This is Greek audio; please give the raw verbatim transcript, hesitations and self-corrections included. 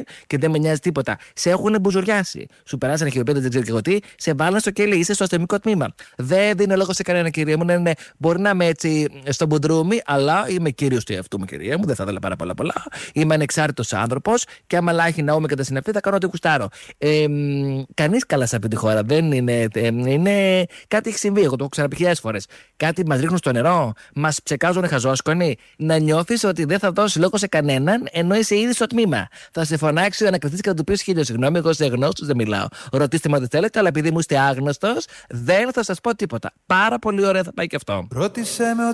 και δεν με νοιάζει τίποτα. Σε έχουν μπουζουριάσει. Σου περάσανε χειροπέδε, δεν ξέρω και εγώ τι, σε βάλανε στο κελί. Είσαι στο αστυνομικό τμήμα. Δεν δίνω λόγο σε κανένα, κυρία μου. Ναι, ναι, μπορεί να είμαι έτσι στο μπουντρούμι, αλλά είμαι κύριο του εαυτού μου, κυρία μου. Δεν θα ήθελα πάρα πολλά πολλά. Είμαι ανεξάρτητος άνθρωπος και άμα λάχει να είμαι κατά συναφή θα κάνω ό,τι κουστάρω. Ε, κανείς καλά σε αυτή τη χώρα δεν είναι. Ε, είναι κάτι έχει συμβεί. Εγώ το έχω ξαναπεί χιλιάδες φορές. Κάτι μας ρίχνουν στο νερό, μας ψεκάζουν χαζόσκονοι. Να νιώθεις ότι δεν θα δώσει λόγο σε κανέναν ενώ είσαι ήδη στο τμήμα. Θα σε φωνάξει ο ανακριτής και θα του πει χίλιο συγγνώμη, εγώ σε γνώστος δεν μιλάω. Ρωτήστε με ό,τι θέλετε, αλλά επειδή μου είστε άγνωστος, δεν θα σας πω τίποτα. Πάρα πολύ ωραία θα πάει και αυτό. Ρώτησε με